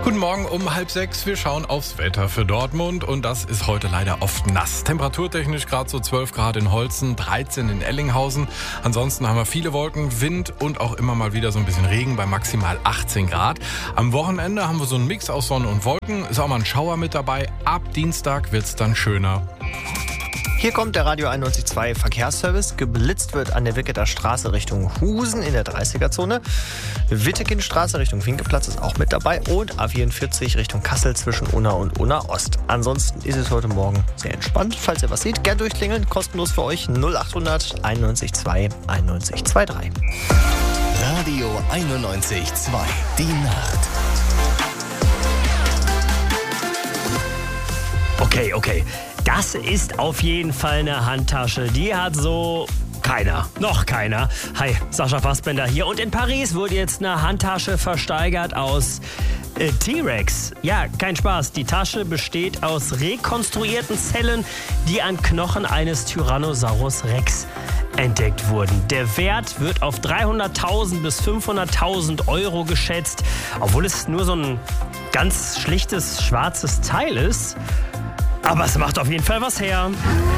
Guten Morgen um 5:30. Wir schauen aufs Wetter für Dortmund und das ist heute leider oft nass. Temperaturtechnisch gerade so 12 Grad in Holzen, 13 in Ellinghausen. Ansonsten haben wir viele Wolken, Wind und auch immer mal wieder so ein bisschen Regen bei maximal 18 Grad. Am Wochenende haben wir so einen Mix aus Sonne und Wolken. Ist auch mal ein Schauer mit dabei. Ab Dienstag wird's dann schöner. Hier kommt der Radio 91.2 Verkehrsservice. Geblitzt wird an der Wicketer Straße Richtung Husen in der 30er-Zone. Wittekindstraße Richtung Finkeplatz ist auch mit dabei. Und A44 Richtung Kassel zwischen Unna und Unna Ost. Ansonsten ist es heute Morgen sehr entspannt. Falls ihr was seht, gern durchklingeln. Kostenlos für euch 0800 91.2 9123. Radio 91.2. Die Nacht. Okay. Das ist auf jeden Fall eine Handtasche. Die hat so noch keiner. Hi, Sascha Fassbender hier. Und in Paris wurde jetzt eine Handtasche versteigert aus T-Rex. Ja, kein Spaß. Die Tasche besteht aus rekonstruierten Zellen, die an Knochen eines Tyrannosaurus Rex entdeckt wurden. Der Wert wird auf 300.000 bis 500.000 Euro geschätzt, obwohl es nur so ein ganz schlichtes schwarzes Teil ist. Aber es macht auf jeden Fall was her.